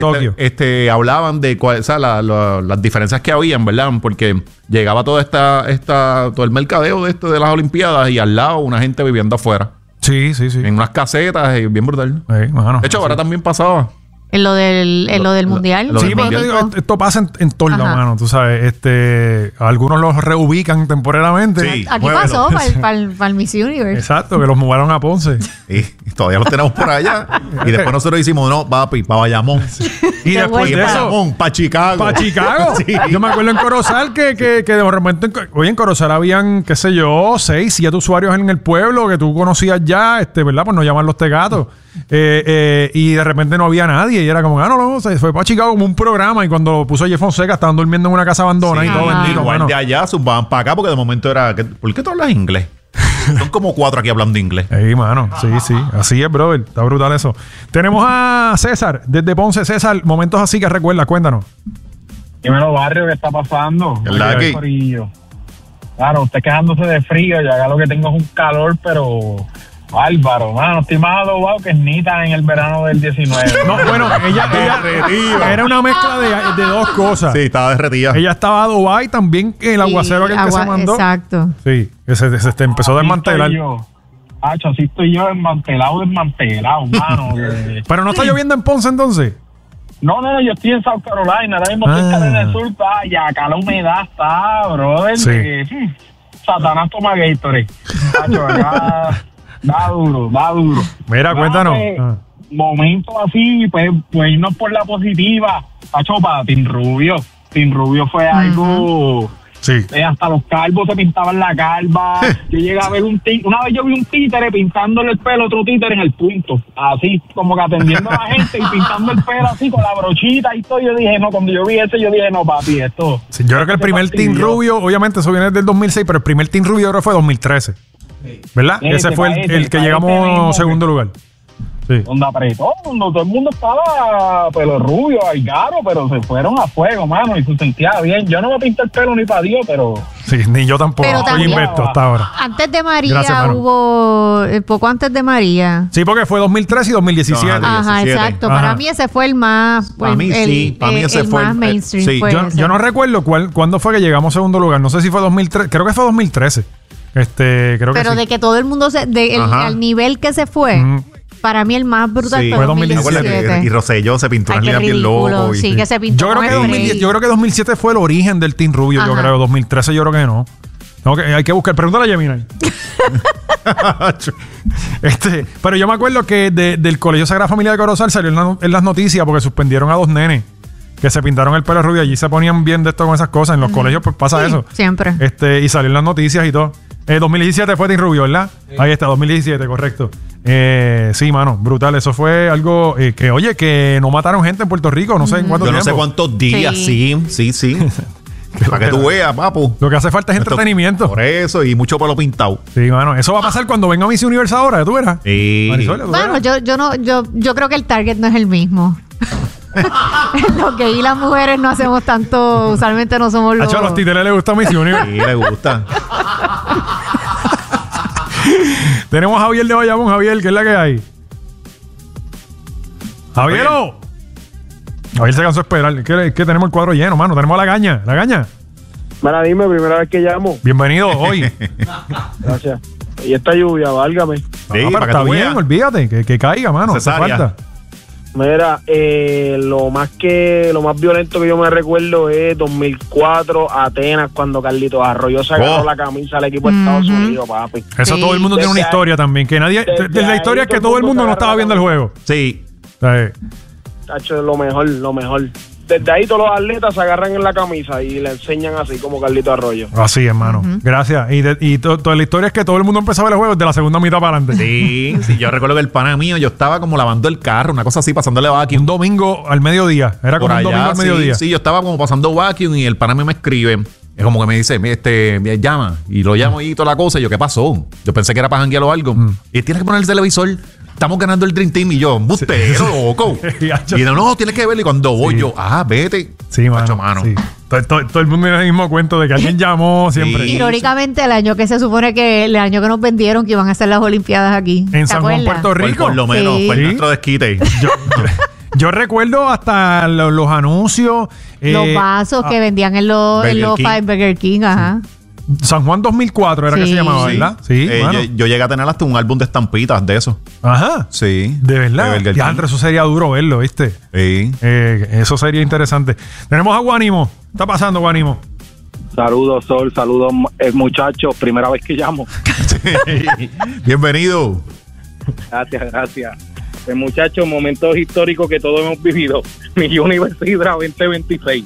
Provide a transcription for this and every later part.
Tokio. Hablaban de o sea, las diferencias que habían, ¿verdad? Porque llegaba todo el mercadeo de las Olimpiadas y al lado una gente viviendo afuera. Sí. En unas casetas, bien brutal. Bueno, de hecho, ahora también pasaba. En lo del mundial. Sí, pero te digo, esto pasa en todos lados, mano. Tú sabes, algunos los reubican temporalmente. Sí. Aquí pasó para el Miss Universe. Exacto, que los mudaron a Ponce. Y todavía los tenemos por allá. Y después nosotros hicimos, no, papi, para Bayamón. Y después de eso, para Chicago. ¿Para Chicago? Sí. Yo me acuerdo en Corozal que de repente, oye, en Corozal habían, qué sé yo, 6, 7 usuarios en el pueblo que tú conocías ya, ¿verdad? Pues no llaman los tegatos. Y de repente no había nadie y era como, no, se fue para Chicago como un programa y cuando puso Jeff Fonseca estaban durmiendo en una casa abandonada y todo bendito. Igual de allá zumbaban para acá porque de momento era, ¿por qué tú hablas inglés? Son como 4 aquí hablando inglés. Mano, sí, así es, brother, está brutal eso. Tenemos a César desde Ponce. César, momentos así que recuerdas, cuéntanos. Dímelo, barrio, ¿qué está pasando? Claro, usted quejándose de frío, yo acá lo que tengo es un calor, pero bárbaro, mano. Estoy más adobado que Nita en el verano del 19. No, bueno, ella era una mezcla de dos cosas. Sí, estaba derretida. Ella estaba adobada y también el aguacero que se mandó. Exacto. Sí, que se empezó a desmantelar. Así estoy yo, desmantelado, mano. Pero no está lloviendo en Ponce entonces. No, yo estoy en South Carolina, ahora mismo estoy en Carolina del Sur, y acá la humedad está, brother. Sí. Satanás toma Gatorade. Acá da duro. Mira, cuéntanos. Momentos así, pues irnos por la positiva. Pacho, para Team Rubio. Team Rubio fue algo... Sí. Hasta los calvos se pintaban la calva. Yo llegué a ver una vez yo vi un títere pintándole el pelo a otro títere en el punto. Así, como que atendiendo a la gente y pintando el pelo así con la brochita y todo. Yo dije, no, cuando yo vi eso, yo dije, no, papi, esto... Sí, yo creo que el primer Team Rubio, obviamente eso viene del 2006, pero el primer Team Rubio creo que fue 2013. ¿Verdad? Ese fue el que llegamos segundo lugar. Sí. Donde apretó, todo el mundo estaba pelo rubio, algaro, pero se fueron a fuego, mano, y se sentía bien. Yo no me pinté el pelo ni para Dios, pero... Sí, ni yo tampoco. Pero estoy inverto hasta ahora. Antes de María Gracias, hubo... poco antes de María. Sí, porque fue 2013 y 2017. Ajá, exacto. Ajá. Para mí ese fue el más... Para mí sí. Para mí ese fue el más mainstream. Sí. Fue Yo no recuerdo cuándo fue que llegamos a segundo lugar. No sé si fue 2013. Creo que fue 2013. Creo que pero sí. de que todo el mundo al nivel que se fue... Para mí el más brutal sí. fue 2017. Y Rosselló se pintó una línea bien loco. Sí, que se pintó. Yo creo que 2007 fue el origen del Team Rubio. Yo creo. 2013 yo creo que no. Hay que buscar. Pregúntale a Gemini. Pero yo me acuerdo que del Colegio Sagrada Familia de Corozal salió en las noticias porque suspendieron a 2 nenes que se pintaron el pelo rubio. Allí se ponían bien de esto con esas cosas. En los colegios pues pasa eso. Siempre. Y salió en las noticias y todo. 2017 fue Team Rubio, ¿verdad? Sí. Ahí está, 2017, correcto. Sí, mano, brutal. Eso fue algo que no mataron gente en Puerto Rico, no sé en cuánto tiempo. Yo no sé cuántos días, sí. Para que tú veas, papu. Lo que hace falta es entretenimiento. Por eso, y mucho pelo pintado. Sí, mano. Eso va a pasar cuando venga Miss Universe ahora, ¿ya tú verás? Sí. Marisola, bueno, yo creo que el target no es el mismo. Lo que y las mujeres no hacemos tanto, usualmente no somos los... A los títeres les gusta Miss Universe. Sí, les gusta. Tenemos a Javier de Bayamón. Javier, ¿qué es la que hay? ¡Javiero! Javier se cansó de esperar. Es que tenemos el cuadro lleno, mano. Tenemos a la gaña. Mira, dime, primera vez que llamo. Bienvenido hoy. Gracias. Y esta lluvia, válgame. Sí, pero está bien, olvídate. Que caiga, mano. Hace falta. Mira, lo más violento que yo me recuerdo es 2004 Atenas, cuando Carlitos Arroyo se agarró la camisa al equipo de Estados Unidos, papi. Eso todo el mundo tiene una historia también, que nadie... La historia es que todo el mundo no estaba viendo el juego. Sí. Tacho, lo mejor. Desde ahí todos los atletas se agarran en la camisa y le enseñan así como Carlitos Arroyo. Así, hermano. Gracias. Y toda la historia es que todo el mundo empezaba el juego desde la segunda mitad para adelante. Sí. Yo recuerdo que el pana mío, yo estaba como lavando el carro, una cosa así, pasándole vacuum. Un domingo al mediodía. Era como un domingo al mediodía. Sí, yo estaba como pasando vacuum y el pana mío me escribe. Es como que me dice, me llama. Y lo llamo y toda la cosa. Y yo, ¿qué pasó? Yo pensé que era para janguear o algo. Y tienes que poner el televisor. Estamos ganando el Dream Team y yo, embustero, loco. Y no, tienes que verlo. Y cuando voy yo, vete. Sí, mano. Sí. Todo el mundo tiene el mismo cuento de que alguien llamó siempre. Sí. Irónicamente, el año que se supone que el año que nos vendieron que iban a hacer las Olimpiadas aquí. En San Juan, Puerto Rico. Por lo menos, fue nuestro desquite. Yo recuerdo hasta los anuncios. Los vasos que vendían en los Burger King, ajá. San Juan 2004 era que se llamaba, ¿verdad? Sí. Yo llegué a tener hasta un álbum de estampitas de eso. Ajá. Sí. De verdad. Diantre, eso sería duro verlo, ¿viste? Sí. Eso sería interesante. Tenemos a Guanimo. ¿Qué está pasando, Guanimo? Saludos, Sol. Saludos, muchachos. Primera vez que llamo. Bienvenido. Gracias. Muchachos, momentos históricos que todos hemos vivido. Mi Universidad 2026.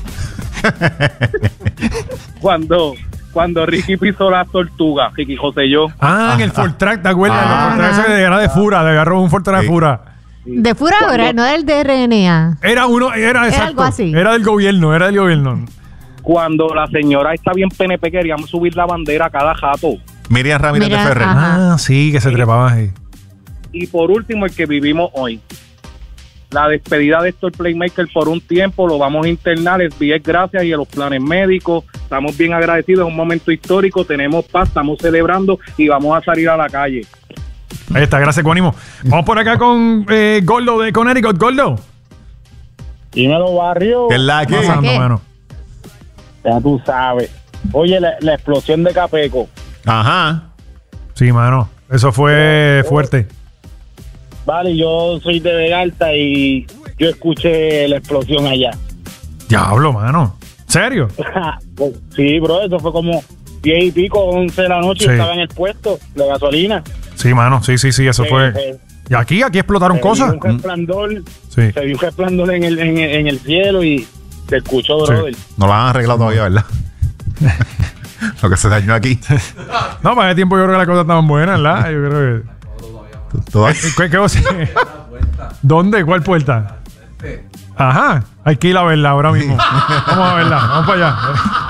Cuando Ricky pisó la tortuga, Ricky José y yo. En el Ford Track, ¿te acuerdas? El Ford Track ese era de Fura, le agarró un Ford Track de Fura. ¿De Fura ahora? ¿No del DRNA? Era exacto. Algo así. Era del gobierno. Cuando la señora está bien PNP, queríamos subir la bandera cada jato. Miriam Ramírez de Ferrer. Sí, que se trepaba ahí. Y por último, el que vivimos hoy. La despedida de Héctor Playmaker por un tiempo, lo vamos a internar, es bien gracias y a los planes médicos. Estamos bien agradecidos, es un momento histórico, tenemos paz, estamos celebrando y vamos a salir a la calle. Ahí está, gracias, Juanimo. Vamos por acá con Gordo de Connecticut. Gordo. Dímelo, barrio. ¿Qué es la que? Pasando, mano. Ya tú sabes. Oye, la explosión de Capeco. Ajá. Sí, mano. Eso fue fuerte. Vale, yo soy de Vega Alta y yo escuché la explosión allá. Diablo, mano. ¿Serio? Sí, bro, eso fue como 10 y pico, 11 de la noche, Sí. Estaba en el puesto de gasolina. Sí, mano. Sí, eso fue. Y aquí explotaron cosas. Se vio un resplandor, Sí. se vio un resplandor en el cielo y se escuchó, brother. No lo han arreglado todavía, ¿verdad? Lo que se dañó aquí. No, para ese tiempo yo creo que las cosas estaban buenas, ¿verdad? Yo creo que... ¿Qué vos? ¿Dónde? ¿Cuál puerta? Ajá. Hay que ir a verla ahora mismo. Vamos a verla. Vamos para allá.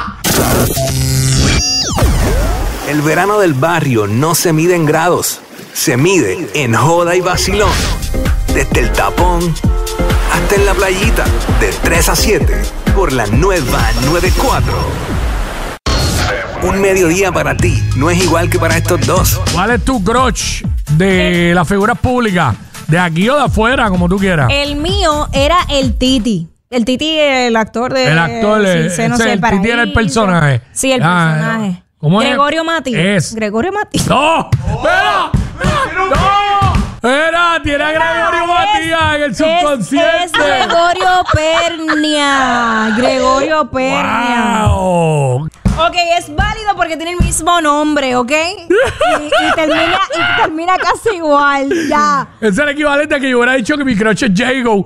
El verano del barrio no se mide en grados, se mide en joda y vacilón. Desde el tapón hasta en la playita, de 3 a 7, por la nueva 94. Un mediodía para ti no es igual que para estos dos. ¿Cuál es tu crush de las figuras públicas? ¿De aquí o de afuera, como tú quieras? El mío era el Titi. El Titi, el actor de... El actor, el Titi era el personaje. Sí, el personaje. ¿Cómo es? Gregorio Mati. Gregorio Mati. ¡No! ¡Espera! ¡No! Era, tiene a Gregorio Matías en el subconsciente. Es Gregorio Pernia. Gregorio Pernia. ¡Wow! Ok, es válido porque tiene el mismo nombre, ¿ok? Y termina casi igual, ya. Es el equivalente a que yo hubiera dicho que mi crush es Jago.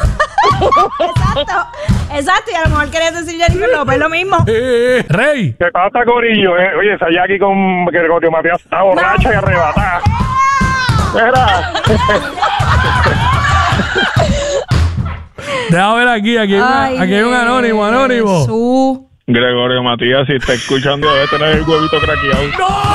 Exacto, y a lo mejor querías decir Jennifer López, lo mismo. Rey. ¿Qué pasa, Corillo? Oye, esa Jackie con Gregorio Matías está borracha y arrebatada. Déjame ver aquí hay un anónimo. Jesús. Gregorio Matías, si está escuchando, debe tener el huevito craqueado.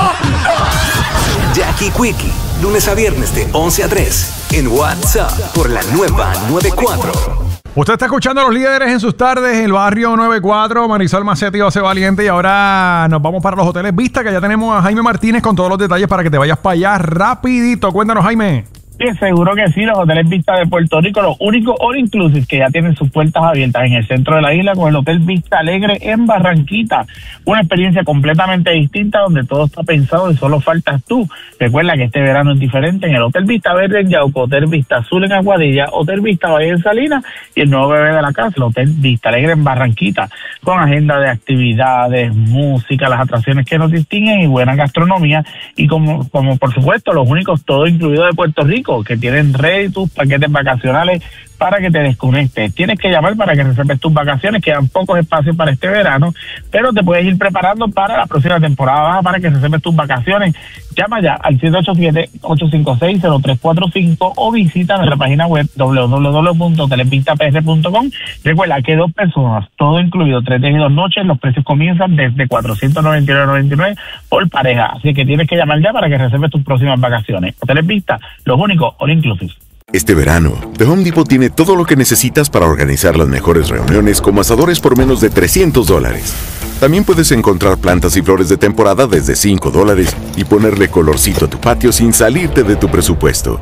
Jackie Quickie, lunes a viernes de 11 a 3, en WhatsApp por la nueva 94. Usted está escuchando a los líderes en sus tardes, el barrio 94, Marisol Macetti, José Valiente, y ahora nos vamos para los hoteles Vista, que ya tenemos a Jaime Martínez con todos los detalles para que te vayas para allá rapidito. Cuéntanos, Jaime. Sí, seguro que sí, los hoteles Vista de Puerto Rico, los únicos all inclusive que ya tienen sus puertas abiertas en el centro de la isla, con el Hotel Vista Alegre en Barranquita. Una experiencia completamente distinta donde todo está pensado y solo faltas tú. Recuerda que este verano es diferente en el Hotel Vista Verde en Yauco, Hotel Vista Azul en Aguadilla, Hotel Vista Valle en Salinas y el nuevo bebé de la casa, el Hotel Vista Alegre en Barranquita, con agenda de actividades, música, las atracciones que nos distinguen y buena gastronomía y como por supuesto los únicos todo incluido de Puerto Rico, que tienen ready tus paquetes vacacionales para que te desconectes. Tienes que llamar para que reserves tus vacaciones, quedan pocos espacios para este verano, pero te puedes ir preparando para la próxima temporada para que reserves tus vacaciones. Llama ya al 787-856-0345 o visita nuestra página web www.hotelesvistapr.com. Recuerda que 2 personas, todo incluido, 3 días y 2 noches, los precios comienzan desde $499.99 por pareja. Así que tienes que llamar ya para que reserves tus próximas vacaciones. Hoteles Vista, los únicos all inclusive. Este verano, The Home Depot tiene todo lo que necesitas para organizar las mejores reuniones como asadores por menos de $300. También puedes encontrar plantas y flores de temporada desde $5 y ponerle colorcito a tu patio sin salirte de tu presupuesto.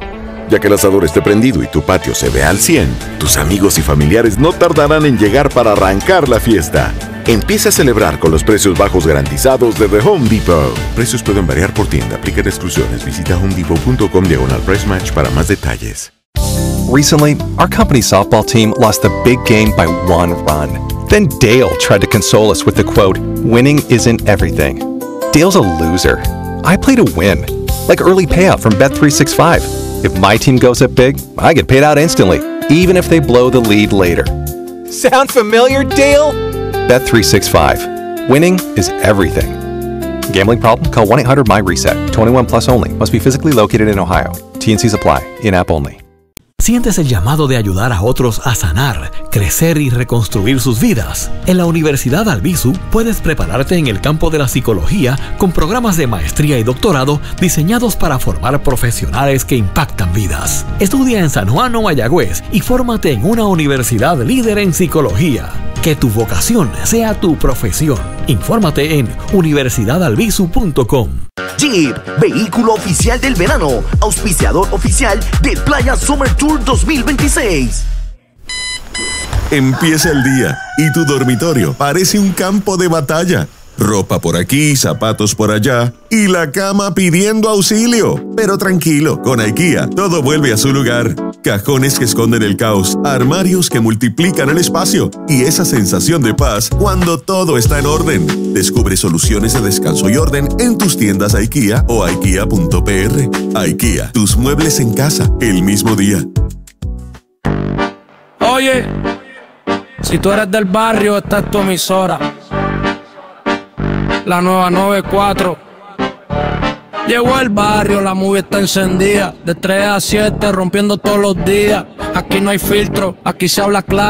Ya que el asador esté prendido y tu patio se ve al 100, tus amigos y familiares no tardarán en llegar para arrancar la fiesta. Empieza a celebrar con los precios bajos garantizados de The Home Depot. Precios pueden variar por tienda. Aplica restricciones. Visita homedepot.com/price match para más detalles. Recently, our company's softball team lost the big game by 1 run. Then Dale tried to console us with the quote, "Winning isn't everything." Dale's a loser. I play to win. Like early payout from Bet365. If my team goes up big, I get paid out instantly, even if they blow the lead later. Sound familiar, Dale? Bet365. Winning is everything. Gambling problem? Call 1-800-MY-RESET. 21 plus only. Must be physically located in Ohio. T&Cs apply. In-app only. ¿Sientes el llamado de ayudar a otros a sanar, crecer y reconstruir sus vidas? En la Universidad Albizu puedes prepararte en el campo de la psicología con programas de maestría y doctorado diseñados para formar profesionales que impactan vidas. Estudia en San Juan o Mayagüez y fórmate en una universidad líder en psicología. Que tu vocación sea tu profesión. Infórmate en universidadalbizu.com. Jeep, vehículo oficial del verano, auspiciador oficial de Playa Summer Tour 2026. Empieza el día y tu dormitorio parece un campo de batalla. Ropa por aquí, zapatos por allá y la cama pidiendo auxilio. Pero tranquilo, con IKEA todo vuelve a su lugar. Cajones que esconden el caos, armarios que multiplican el espacio y esa sensación de paz cuando todo está en orden. Descubre soluciones de descanso y orden en tus tiendas IKEA o ikea.pr. IKEA, tus muebles en casa el mismo día. Oye, si tú eres del barrio, esta es tu emisora. La nueva 94. Llegó el barrio, la movie está encendida. De 3 a 7, rompiendo todos los días. Aquí no hay filtro, aquí se habla claro.